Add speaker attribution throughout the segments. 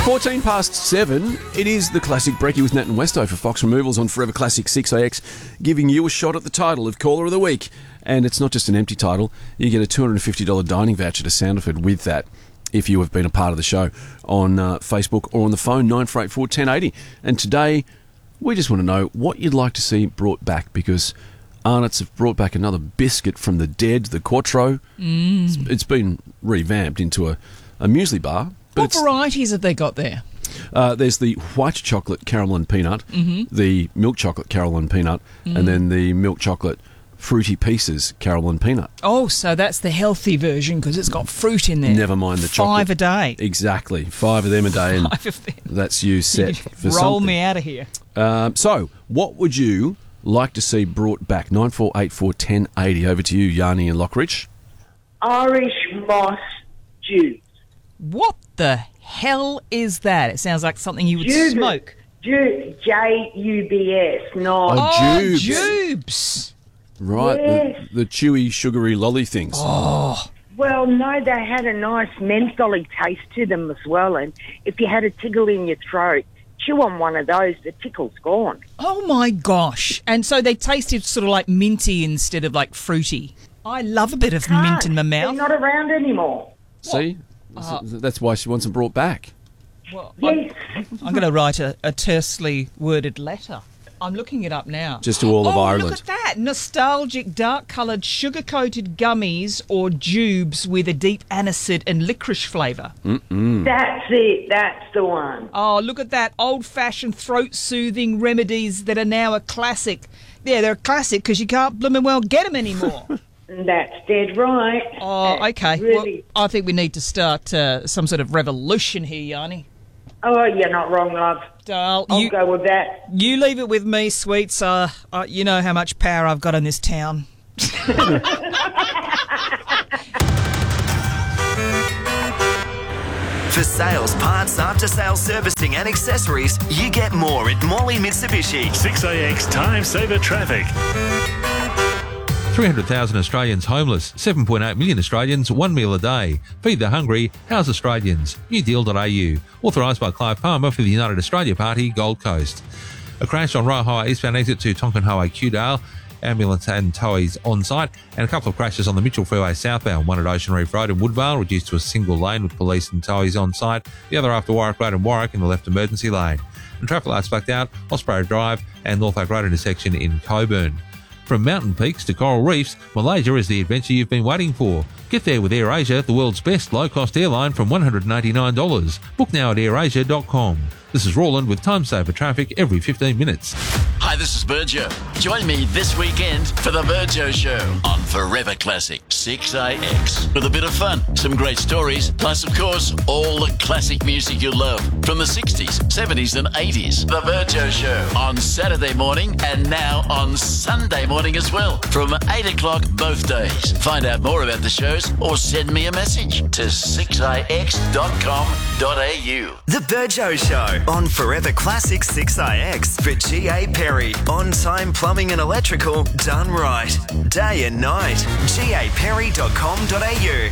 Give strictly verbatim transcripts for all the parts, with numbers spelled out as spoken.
Speaker 1: fourteen past seven, it is the Classic Brekkie with Nat and Westo for Fox Removals on Forever Classic six A X, giving you a shot at the title of Caller of the Week. And it's not just an empty title. You get a two hundred fifty dollars dining voucher to Sounderford with that if you have been a part of the show on uh, Facebook or on the phone, nine four eight four, one zero eight zero. And today, we just want to know what you'd like to see brought back, because Arnott's have brought back another biscuit from the dead, the Quattro.
Speaker 2: Mm.
Speaker 1: It's, it's been revamped into a, a muesli bar.
Speaker 2: What varieties have they got there?
Speaker 1: Uh, there's the white chocolate caramel and peanut,
Speaker 2: mm-hmm.
Speaker 1: the milk chocolate caramel and peanut, mm. and then the milk chocolate fruity pieces caramel and peanut.
Speaker 2: Oh, so that's the healthy version because it's got fruit in there.
Speaker 1: Never mind the chocolate.
Speaker 2: Five a day.
Speaker 1: Exactly. Five of them a day. And
Speaker 2: Five of them.
Speaker 1: That's you set
Speaker 2: you
Speaker 1: for
Speaker 2: roll
Speaker 1: something.
Speaker 2: me out of here.
Speaker 1: Um, so, what would you like to see brought back? nine four eight four, one zero eight zero. Over to you, Yanni and Lockridge.
Speaker 3: Irish moss juice.
Speaker 2: What the hell is that? It sounds like something you would
Speaker 3: Jubes.
Speaker 2: smoke.
Speaker 3: Ju- J U B S, not...
Speaker 1: Oh,
Speaker 2: Oh,
Speaker 1: Jubes.
Speaker 2: Jubes.
Speaker 1: Right,
Speaker 3: Yes.
Speaker 1: the, the chewy, sugary lolly things.
Speaker 2: Oh,
Speaker 3: Well, no, they had a nice mentholy taste to them as well, and if you had a tickle in your throat, chew on one of those, the tickle's gone.
Speaker 2: oh my gosh. And so they tasted sort of like minty instead of like fruity. I love a bit of mint in my
Speaker 3: They're
Speaker 2: mouth.
Speaker 3: not around anymore.
Speaker 1: See?
Speaker 2: Uh,
Speaker 1: That's why she wants them brought back.
Speaker 2: Well,
Speaker 3: Yes.
Speaker 2: I'm going to write a, a tersely worded letter. I'm looking it up now.
Speaker 1: Just to all of
Speaker 2: oh,
Speaker 1: Ireland.
Speaker 2: look at that. Nostalgic, dark-coloured, sugar-coated gummies or jubes with a deep anisette and licorice flavour.
Speaker 1: Mm.
Speaker 3: That's it. That's the one.
Speaker 2: Oh, look at that. Old-fashioned throat-soothing remedies that are now a classic. Yeah, they're a classic because you can't blooming well get them anymore.
Speaker 3: That's dead right.
Speaker 2: Oh,
Speaker 3: That's
Speaker 2: okay.
Speaker 3: Really.
Speaker 2: Well, I think we need to start uh, some sort of revolution here, Yanni.
Speaker 3: Oh, you're not wrong, love.
Speaker 2: Darl,
Speaker 3: I'll
Speaker 2: you,
Speaker 3: go with that.
Speaker 2: you leave it with me, sweets. Uh, uh, you know how much power I've got in this town.
Speaker 4: For sales, parts, after-sales servicing and accessories, you get more at Morley Mitsubishi.
Speaker 5: six A X Time Saver Traffic.
Speaker 6: three hundred thousand Australians homeless, seven point eight million Australians, one meal a day. Feed the hungry, house Australians. new deal dot a u. Authorised by Clive Palmer for the United Australia Party, Gold Coast. A crash on Rye Highway eastbound exit to Tonkin Highway, Kewdale. Ambulance and towies on site, and a couple of crashes on the Mitchell Freeway southbound, one at Ocean Reef Road in Woodvale, reduced to a single lane with police and towies on site, the other after Warwick Road in Warwick in the left emergency lane. And traffic lights blacked out, Osprey Drive and North Oak Road intersection in Coburn. From mountain peaks to coral reefs, Malaysia is the adventure you've been waiting for. Get there with AirAsia, the world's best low-cost airline, from one hundred eighty-nine dollars. Book now at air asia dot com. This is Roland with Time Saver Traffic every fifteen minutes.
Speaker 7: Hi, this is Burjo. Join me this weekend for the Burjo Show on Forever Classic six A X. With a bit of fun, some great stories, plus, of course, all the classic music you love from the sixties, seventies and eighties. The Burjo Show on Saturday morning and now on Sunday morning as well from eight o'clock both days. Find out more about the shows or send me a message to six a x dot com dot a u.
Speaker 4: The Burjo Show on Forever Classic six A X for G A Perry. On-time plumbing and electrical done right. Day and night. g a perry dot com dot a u.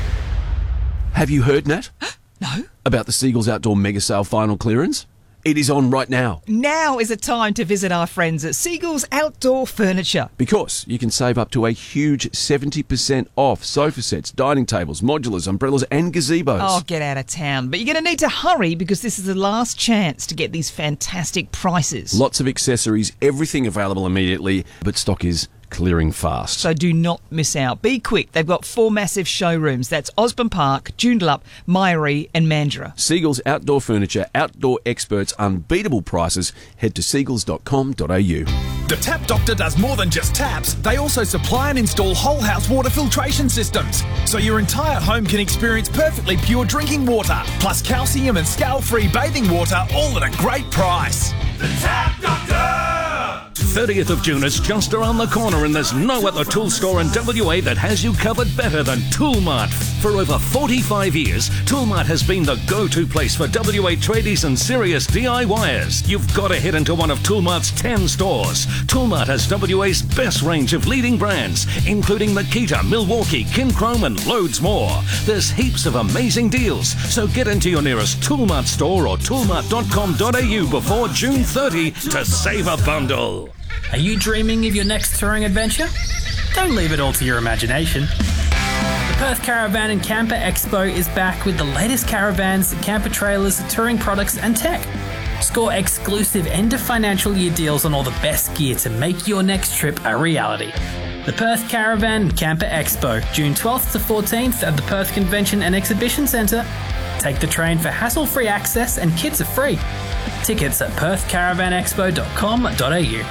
Speaker 1: Have you heard, Nat?
Speaker 2: No.
Speaker 1: About the Seagulls Outdoor Mega Sale final clearance? It is on right now.
Speaker 2: Now is a time to visit our friends at Seagulls Outdoor Furniture.
Speaker 1: Because you can save up to a huge seventy percent off sofa sets, dining tables, modulars, umbrellas and gazebos.
Speaker 2: Oh, get out of town. But you're going to need to hurry because this is the last chance to get these fantastic prices.
Speaker 1: Lots of accessories, everything available immediately, but stock is clearing fast.
Speaker 2: So do not miss out. Be quick. They've got four massive showrooms. That's Osborne Park, Joondalup, Myrie and Mandurah.
Speaker 1: Seagulls Outdoor Furniture, outdoor experts, unbeatable prices. Head to seagulls dot com dot a u.
Speaker 8: The Tap Doctor does more than just taps. They also supply and install whole house water filtration systems, so your entire home can experience perfectly pure drinking water, plus calcium and scale-free bathing water, all at a great price.
Speaker 5: The Tap Doctor!
Speaker 9: thirtieth of June is just around the corner and there's no other tool store in W A that has you covered better than Toolmart. For over forty-five years, Toolmart has been the go-to place for W A tradies and serious DIYers. You've got to head into one of Toolmart's ten stores. Toolmart has W A's best range of leading brands, including Makita, Milwaukee, Kinchrome and loads more. There's heaps of amazing deals, so get into your nearest Toolmart store or toolmart dot com dot a u before June thirtieth to save a bundle.
Speaker 10: Are you dreaming of your next touring adventure? Don't leave it all to your imagination. The Perth Caravan and Camper Expo is back with the latest caravans, camper trailers, touring products and tech. Score exclusive end of financial year deals on all the best gear to make your next trip a reality. The Perth Caravan and Camper Expo, June twelfth to fourteenth at the Perth Convention and Exhibition Centre. Take the train for hassle-free access and kits are free. Tickets at perth caravan expo dot com dot a u.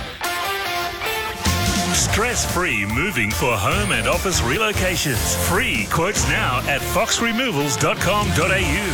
Speaker 5: Stress-free moving for home and office relocations. Free quotes now at fox removals dot com dot a u.